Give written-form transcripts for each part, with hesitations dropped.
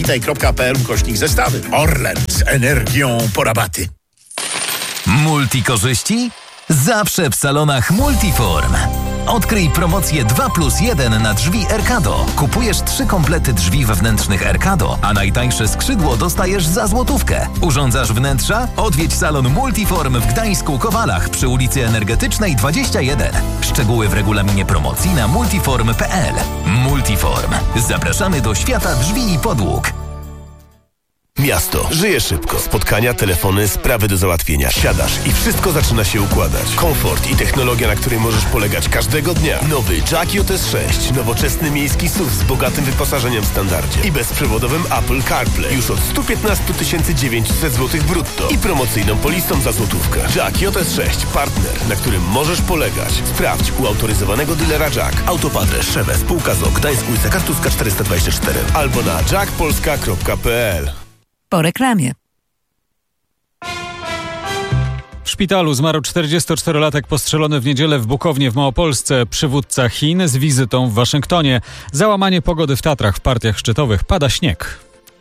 Witaj.pl/zestawy. Orlen z energią po rabaty. Multikorzyści? Zawsze w salonach Multiform. Odkryj promocję 2+1 na drzwi Erkado. Kupujesz 3 komplety drzwi wewnętrznych Erkado, a najtańsze skrzydło dostajesz za złotówkę. Urządzasz wnętrza? Odwiedź salon Multiform w Gdańsku-Kowalach przy ulicy Energetycznej 21. Szczegóły w regulaminie promocji na multiform.pl. Multiform. Zapraszamy do świata drzwi i podłóg. Miasto. Żyje szybko. Spotkania, telefony, sprawy do załatwienia. Siadasz i wszystko zaczyna się układać. Komfort i technologia, na której możesz polegać każdego dnia. Nowy Jack JS 6. Nowoczesny miejski SUV z bogatym wyposażeniem w standardzie. I bezprzewodowym Apple CarPlay. Już od 115 900 zł brutto. I promocyjną polisą za złotówkę. Jack JS 6. Partner, na którym możesz polegać. Sprawdź u autoryzowanego dealera Jack. Autopadre, Szewę, spółka ZOO, Gdańsk, ulica Kartuska 424. Albo na jackpolska.pl. Po reklamie. W szpitalu zmarł 44-latek postrzelony w niedzielę w Bukownie w Małopolsce. Przywódca Chin z wizytą w Waszyngtonie. Załamanie pogody w Tatrach. W partiach szczytowych pada śnieg.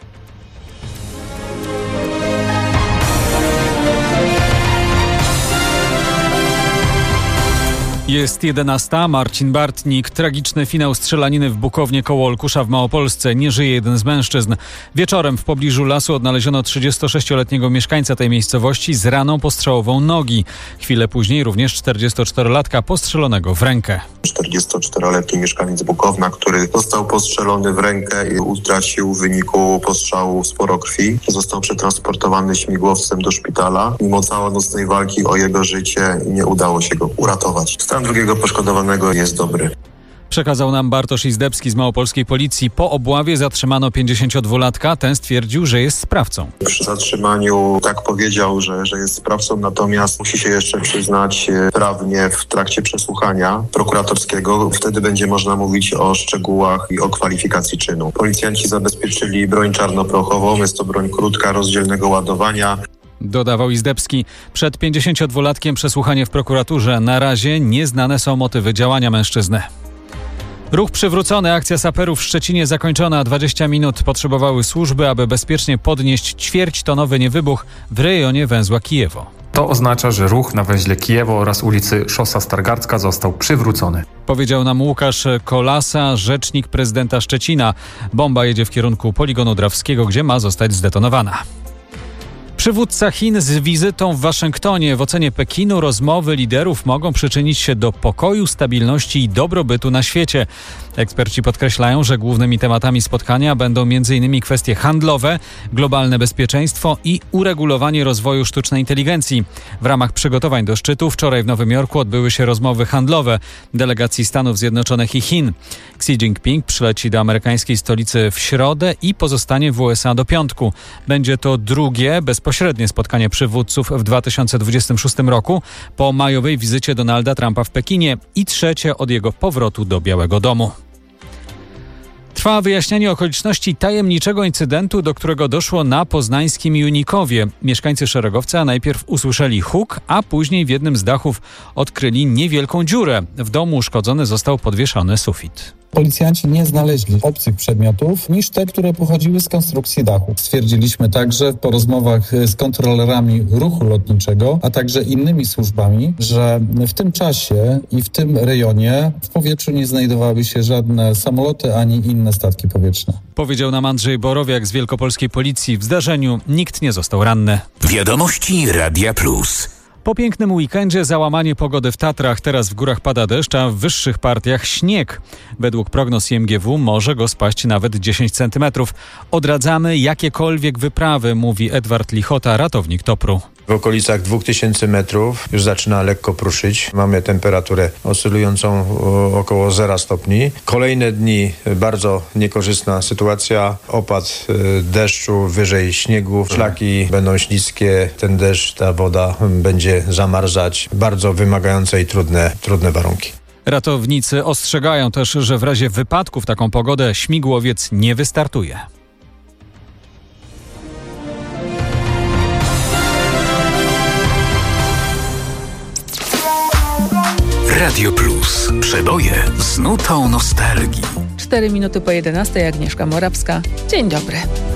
Jest 11. Marcin Bartnik. Tragiczny finał strzelaniny w Bukownie koło Olkusza w Małopolsce. Nie żyje jeden z mężczyzn. Wieczorem w pobliżu lasu odnaleziono 36-letniego mieszkańca tej miejscowości z raną postrzałową nogi. Chwilę później również 44-latka postrzelonego w rękę. 44-letni mieszkaniec Bukowna, który został postrzelony w rękę i utracił w wyniku postrzału sporo krwi. Został przetransportowany śmigłowcem do szpitala. Mimo całonocnej walki o jego życie nie udało się go uratować. Stan drugiego poszkodowanego jest dobry. Przekazał nam Bartosz Izdebski z małopolskiej policji. Po obławie zatrzymano 52-latka. Ten stwierdził, że jest sprawcą. Przy zatrzymaniu tak powiedział, że jest sprawcą, natomiast musi się jeszcze przyznać prawnie w trakcie przesłuchania prokuratorskiego. Wtedy będzie można mówić o szczegółach i o kwalifikacji czynu. Policjanci zabezpieczyli broń czarnoprochową. Jest to broń krótka, rozdzielnego ładowania. Dodawał Izdebski. Przed 52-latkiem przesłuchanie w prokuraturze. Na razie nieznane są motywy działania mężczyzny. Ruch przywrócony. Akcja saperów w Szczecinie zakończona. 20 minut potrzebowały służby, aby bezpiecznie podnieść ćwierćtonowy niewybuch w rejonie węzła Kijewo. To oznacza, że ruch na węźle Kijewo oraz ulicy Szosa Stargardzka został przywrócony. Powiedział nam Łukasz Kolasa, rzecznik prezydenta Szczecina. Bomba jedzie w kierunku poligonu Drawskiego, gdzie ma zostać zdetonowana. Przywódca Chin z wizytą w Waszyngtonie. W ocenie Pekinu rozmowy liderów mogą przyczynić się do pokoju, stabilności i dobrobytu na świecie. Eksperci podkreślają, że głównymi tematami spotkania będą m.in. kwestie handlowe, globalne bezpieczeństwo i uregulowanie rozwoju sztucznej inteligencji. W ramach przygotowań do szczytu wczoraj w Nowym Jorku odbyły się rozmowy handlowe delegacji Stanów Zjednoczonych i Chin. Xi Jinping przyleci do amerykańskiej stolicy w środę i pozostanie w USA do piątku. Będzie to drugie bezpośrednie spotkanie przywódców w 2026 roku po majowej wizycie Donalda Trumpa w Pekinie i trzecie od jego powrotu do Białego Domu. Trwa wyjaśnianie okoliczności tajemniczego incydentu, do którego doszło na poznańskim Junikowie. Mieszkańcy Szeregowca najpierw usłyszeli huk, a później w jednym z dachów odkryli niewielką dziurę. W domu uszkodzony został podwieszony sufit. Policjanci nie znaleźli obcych przedmiotów niż te, które pochodziły z konstrukcji dachu. Stwierdziliśmy także po rozmowach z kontrolerami ruchu lotniczego, a także innymi służbami, że w tym czasie i w tym rejonie w powietrzu nie znajdowały się żadne samoloty ani inne statki powietrzne. Powiedział nam Andrzej Borowiak z Wielkopolskiej Policji. W zdarzeniu nikt nie został ranny. Wiadomości Radia Plus. Po pięknym weekendzie załamanie pogody w Tatrach. Teraz w górach pada deszcz, a w wyższych partiach śnieg. Według prognoz IMGW może go spaść nawet 10 cm. Odradzamy jakiekolwiek wyprawy, mówi Edward Lichota, ratownik TOPR-u. W okolicach 2000 metrów już zaczyna lekko pruszyć. Mamy temperaturę oscylującą około 0 stopni. Kolejne dni bardzo niekorzystna sytuacja. Opad deszczu, wyżej śniegu. Szlaki będą śliskie. Ten deszcz, ta woda będzie zamarzać. Bardzo wymagające i trudne warunki. Ratownicy ostrzegają też, że w razie wypadku w taką pogodę śmigłowiec nie wystartuje. Radio Plus. Przeboje z nutą nostalgii. 4 minuty po 11:00. Agnieszka Morawska. Dzień dobry.